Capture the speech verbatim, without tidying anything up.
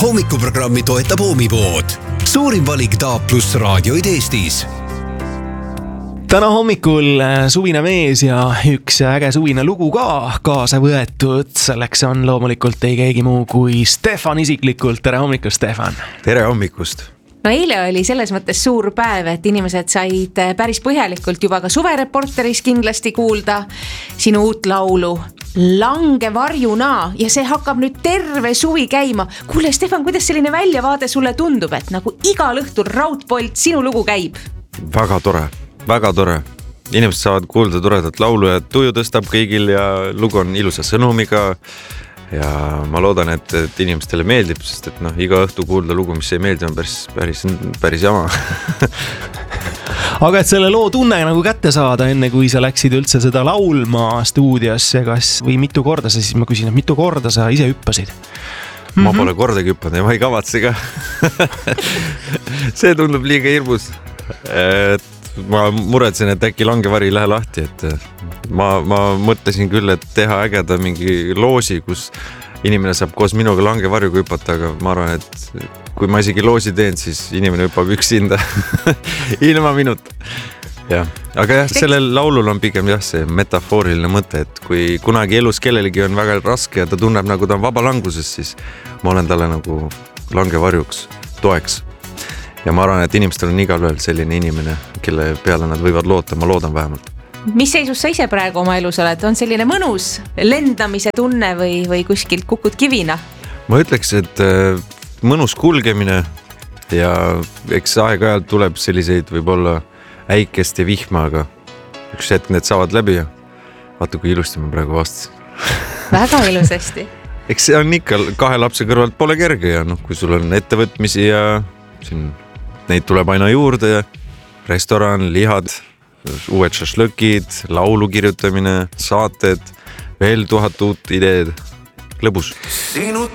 hommikuprogrammi toetab Oomipood. Suurim valik Taap pluss raadioid Eestis. Täna hommikul suvine mees ja üks äge suvine lugu ka kaasa võetud. Selleks on loomulikult ei keegi muu kui Stefan isiklikult. Tere hommikust, Stefan! Tere hommikust! No eile oli selles mõttes suur päev, et inimesed said päris põhjalikult juba ka suvereporteris kindlasti kuulda sinu uut laulu Lange varjuna ja see hakkab nüüd terve suvi käima. Kuule, Stefan, kuidas selline väljavaade sulle tundub, et nagu igal õhtul raudpolt sinu lugu käib? Väga tore, väga tore. Inimesed saavad kuulda toredat laulu ja tuju tõstab kõigil ja lugu on ilusa sõnumiga. Ja ma loodan, et, et inimestele meeldib, sest et noh, iga õhtu kuulda lugu, mis ei meeldi, on päris, päris, päris jama. Aga et selle loo tunne nagu kätte saada, enne kui sa läksid üldse seda laulma stuudiosse, kas või mitu korda sa siis, ma küsin, et mitu korda sa ise hüppasid? Ma mm-hmm. pole kordagi hüppanud ja ma ei kavatse ka. See tundub liiga hirmus. Et ma muretsen, et äkki langevari ei lähe lahti, et ma, ma mõtlesin küll, et teha ägeda mingi loosi, kus inimene saab koos minuga langevarjuga hüpata, aga ma arvan, et kui ma isegi loosi teen, siis inimene hüppab üksinda ilma minuta. Ja. Aga jah, sellel laulul on pigem jah, see metafooriline mõte, et kui kunagi elus kellelegi on väga raske ja ta tunneb nagu ta on vabalanguses, siis ma olen talle nagu langevarjuks toeks. Ja ma arvan, et inimestel on igal ühel selline inimene, kelle peale nad võivad loota, ma loodan vähemalt. Mis seisus sa ise praegu oma elus oled? On selline mõnus lendamise tunne või, või kuskilt kukud kivina? Ma ütleks, et mõnus kulgemine ja eks aeg-ajalt tuleb selliseid võib-olla äikest ja vihma, aga üks hetk need saavad läbi ja vaata, kui ilusti ma praegu vastasin. Väga ilusasti. Eks see on ikka kahe lapse kõrvalt pole kerge ja noh, kui sul on ettevõtmisi ja siin neid tuleb aina juurde ja restoran, lihad, uued šašlõkid, laulu kirjutamine, saated, veel tuhat uut ideed. Lõbus.